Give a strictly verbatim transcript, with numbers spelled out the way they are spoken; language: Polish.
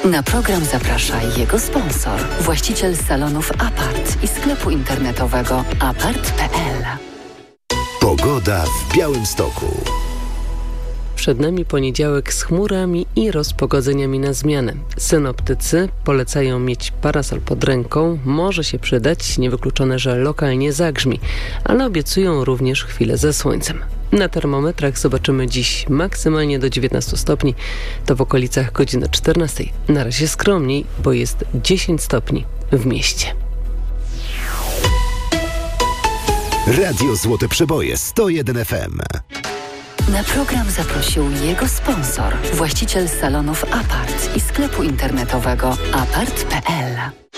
Na program zaprasza jego sponsor, właściciel salonów Apart i sklepu internetowego apart kropka p l. Pogoda w Białymstoku. Przed nami poniedziałek z chmurami i rozpogodzeniami na zmianę. Synoptycy polecają mieć parasol pod ręką. Może się przydać, niewykluczone, że lokalnie zagrzmi, ale obiecują również chwilę ze słońcem. Na termometrach zobaczymy dziś maksymalnie do dziewiętnastu stopni. To w okolicach godziny czternastej. Na razie skromniej, bo jest dziesięć stopni w mieście. Radio Złote Przeboje sto jeden F M. Na program zaprosił jego sponsor, właściciel salonów Apart i sklepu internetowego apart kropka p l.